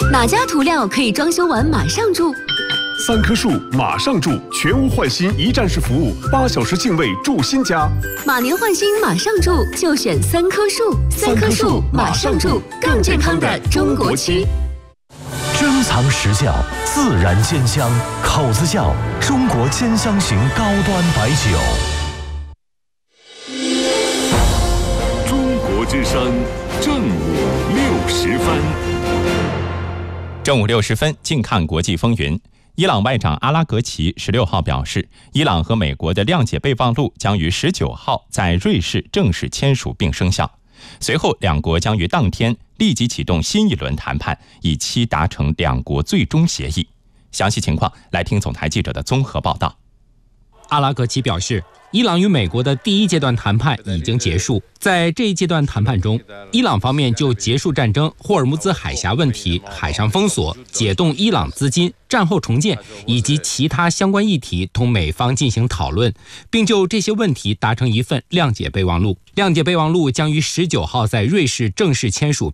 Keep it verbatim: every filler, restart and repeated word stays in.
哪家涂料可以装修完马上住？ 三棵树马上住，全屋换新一站式服务，八小时净位住新家。 马年换新马上住，就选三棵树。三棵树马上住，更健康的中国漆。 珍藏实窖，自然煎香，口子窖中国煎香型高端白酒。 中国之声正午六时分。 正午六十分，近看国际风云。伊朗外长阿拉格齐十六号表示，伊朗和美国的谅解备忘录将于十九号在瑞士正式签署并生效。随后，两国将于当天立即启动新一轮谈判，以期达成两国最终协议。详细情况，来听总台记者的综合报道。 阿拉格齐表示，伊朗与美国的第一阶段谈判已经结束。在这一阶段谈判中，伊朗方面就结束战争、霍尔木兹海峡问题、海上封锁、解冻伊朗资金、战后重建以及其他相关议题同美方进行讨论，并就这些问题达成一份谅解备忘录。谅解备忘录将于十九号在瑞士正式签署